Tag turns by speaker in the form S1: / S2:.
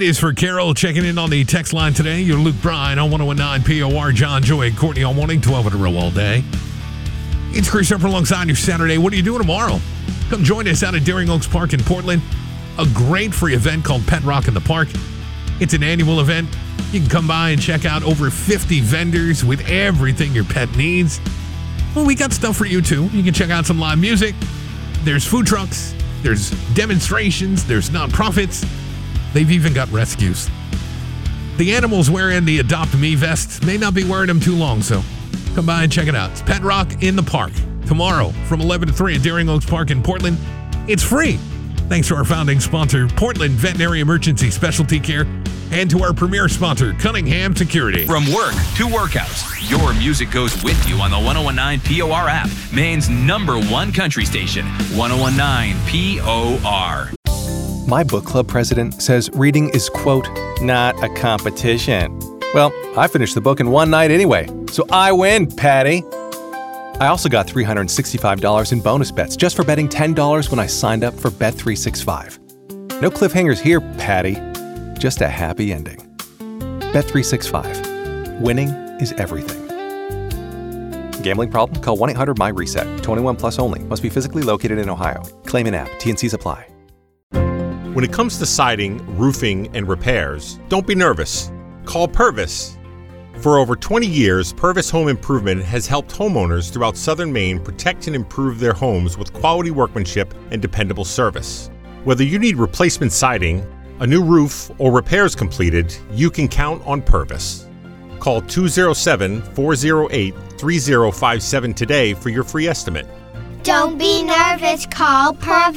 S1: is for Carol checking in on the text line today. You're Luke Bryan on 1019 POR, John, Joy, and Courtney all morning, 12 in a row all day. It's Chris Upper alongside your Saturday. What are you doing tomorrow? Come join us out at Daring Oaks Park in Portland. A great free event called Pet Rock in the Park. It's an annual event. You can come by and check out over 50 vendors with everything your pet needs. Well, we got stuff for you too. You can check out some live music. There's food trucks. There's demonstrations. There's nonprofits. They've even got rescues. The animals wearing the Adopt Me vests may not be wearing them too long, so come by and check it out. It's Pet Rock in the Park tomorrow from 11 to 3 at Daring Oaks Park in Portland. It's free. Thanks to our founding sponsor, Portland Veterinary Emergency Specialty Care, and to our premier sponsor, Cunningham Security.
S2: From work to workouts, your music goes with you on the 1019 POR app, Maine's #1 country station, 1019 POR.
S3: My book club president says reading is, quote, not a competition. Well, I finished the book in one night anyway, so I win, Patty. I also got $365 in bonus bets just for betting $10 when I signed up for Bet365. No cliffhangers here, Patty. Just a happy ending. Bet365. Winning is everything. Gambling problem? Call 1-800-MY-RESET. 21 plus only. Must be physically located in Ohio. Claim in app. T&Cs apply.
S4: When it comes to siding, roofing, and repairs, don't be nervous. Call Purvis. For over 20 years, Purvis Home Improvement has helped homeowners throughout southern Maine protect and improve their homes with quality workmanship and dependable service. Whether you need replacement siding, a new roof, or repairs completed, you can count on Purvis. Call 207-408-3057 today for your free estimate.
S5: Don't be nervous, call Purvis.